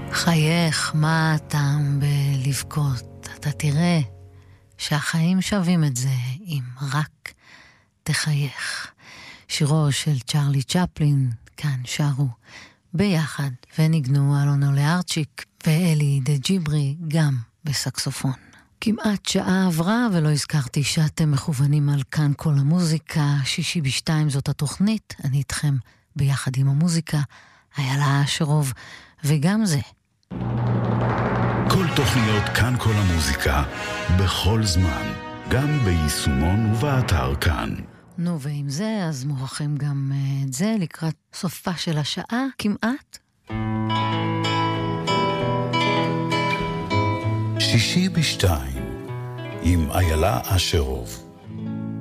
חייך, מה הטעם בלבכות? אתה תראה שהחיים שווים את זה אם רק תחייך. שירו של צ'רלי צ'פלין, כאן שרו ביחד וניגנו אלונו לארצ'יק ואלי דה ג'יברי גם בסקסופון. כמעט שעה עברה ולא הזכרתי שאתם מכוונים על כאן כל המוזיקה. 6:02 זאת התוכנית, אני איתכם ביחד עם המוזיקה, איילה אשרוב, וגם זה כל תוכניות כאן כל המוזיקה בכל זמן, גם ביישומון ובאתר כאן. נו, ועם זה אז מוכרחים גם את זה לקראת סופה של השעה כמעט. 6:02 עם איילה אשרוב.